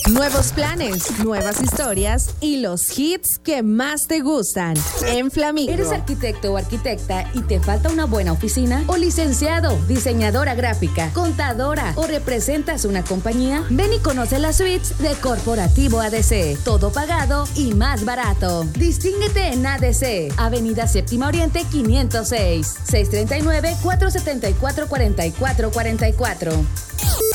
Nuevos planes, nuevas historias y los hits que más te gustan. En Flamingo. ¿Eres arquitecto o arquitecta y te falta una buena oficina? ¿O licenciado, diseñadora gráfica, contadora o representas una compañía? Ven y conoce las suites de Corporativo ADC. Todo pagado y más barato. Distínguete en ADC, Avenida Séptima Oriente 506, 639-474-4444.